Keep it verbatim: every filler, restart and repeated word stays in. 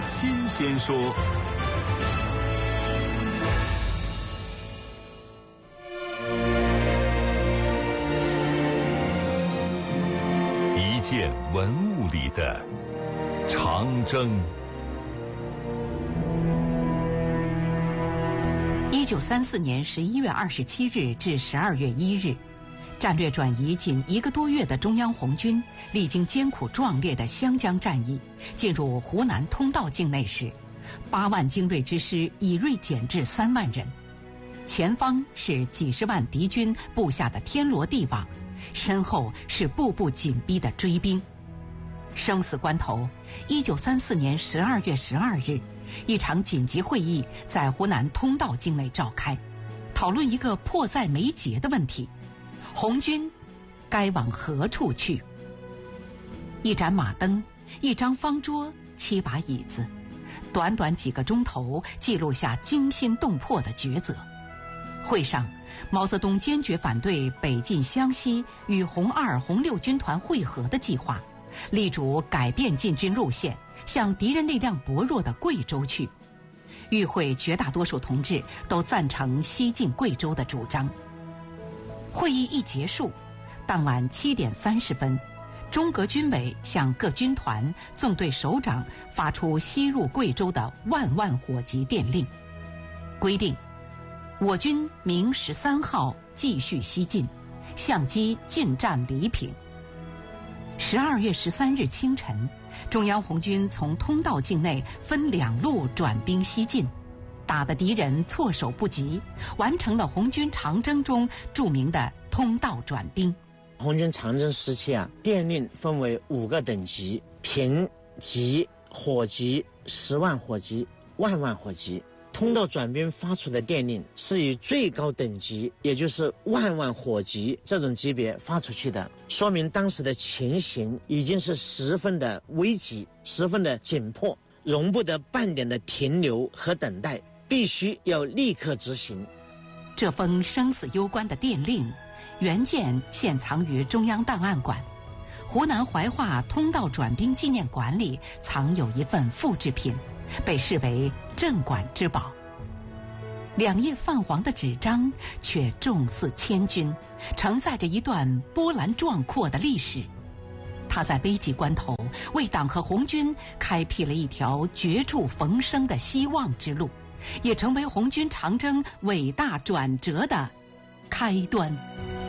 亲先说。一件文物里的长征。 一九三四年十一月二十七日至十二月一日，战略转移仅一个多月的中央红军，历经艰苦壮烈的湘江战役，进入湖南通道境内时，八万精锐之师以锐减至三万人，前方是几十万敌军布下的天罗地网，身后是步步紧逼的追兵。生死关头，一九三四年十二月十二日，一场紧急会议在湖南通道境内召开，讨论一个迫在眉睫的问题：红军该往何处去？一盏马灯，一张方桌，七把椅子，短短几个钟头，记录下惊心动魄的抉择。会上，毛泽东坚决反对北进湘西与红二、红六军团会合的计划，力主改变进军路线，向敌人力量薄弱的贵州去。与会绝大多数同志都赞成西进贵州的主张。会议一结束，当晚七点三十分，中革军委向各军团、纵队首长发出西入贵州的万万火急电令，规定我军明十三号继续西进，相机进占黎平。十二月十三日清晨，中央红军从通道境内分两路转兵西进，打得敌人措手不及，完成了红军长征中著名的通道转兵。 红军长征时期啊，电令分为五个等级：平级、火级、十万火级、万万火级。通道转兵发出的电令是以最高等级，也就是万万火急这种级别发出去的，说明当时的情形已经是十分的危急，十分的紧迫，容不得半点的停留和等待，必须要立刻执行。 这封生死攸关的电令原件现藏于中央档案馆，湖南怀化通道转兵纪念馆里藏有一份复制品，被视为镇馆之宝。两页泛黄的纸张却重似千钧，承载着一段波澜壮阔的历史。它在危急关头为党和红军开辟了一条绝处逢生的希望之路，也成为红军长征伟大转折的开端。